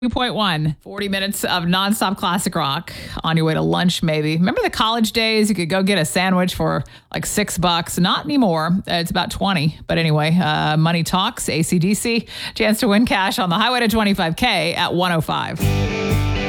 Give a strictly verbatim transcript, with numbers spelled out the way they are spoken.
two point one, forty minutes of nonstop classic rock on your way to lunch, maybe. Remember the college days? You could go get a sandwich for like six bucks. Not anymore. It's about twenty. But anyway, uh, money talks, A C D C. Chance to win cash on the highway to twenty-five K at one oh five.